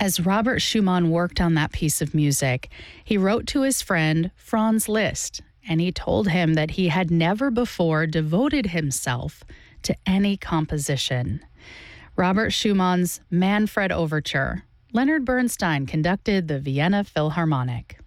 As Robert Schumann worked on that piece of music, he wrote to his friend Franz Liszt, and he told him that he had never before devoted himself to any composition. Robert Schumann's Manfred Overture. Leonard Bernstein conducted the Vienna Philharmonic.